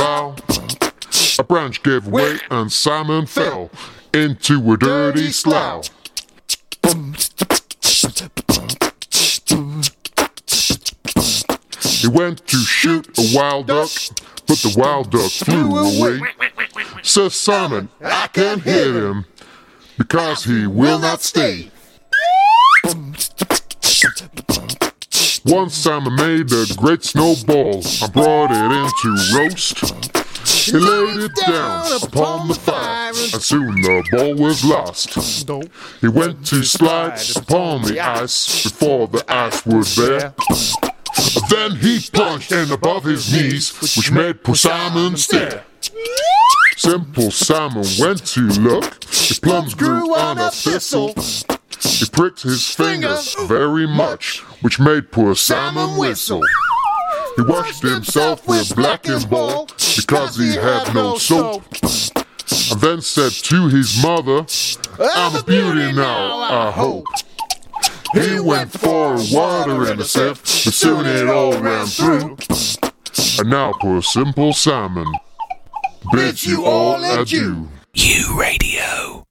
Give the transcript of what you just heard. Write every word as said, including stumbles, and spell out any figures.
bow. A branch gave way and Simon fell into a dirty slough. He went to shoot a wild duck, but the wild duck flew away. Says Simon, I can't hit him, because he will not stay. Once Simon made a great snowball and brought it in to roast. He laid it down upon the fire, and soon the ball was lost. He went to slide upon the ice before the ice would bear. Then he plunged in above his knees, which made poor Simon stare. Simple Simon went to look, his plums grew on a thistle. He pricked his finger very much, which made poor Simon whistle. He washed himself with blackened ball, because he had no soap. And then said to his mother, I'm a beauty now, I hope. He went for water in a sieve, but soon it all ran through. And now poor Simple Simon bids you all adieu. U Radio.